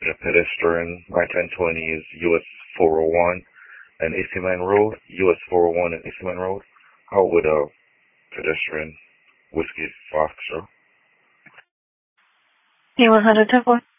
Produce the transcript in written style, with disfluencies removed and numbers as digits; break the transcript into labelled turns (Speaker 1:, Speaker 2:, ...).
Speaker 1: The pedestrian right turn 20 is US 401 and AC Main Road, US 401 and AC Main Road. How would a pedestrian Whiskey Foxtrot?
Speaker 2: A110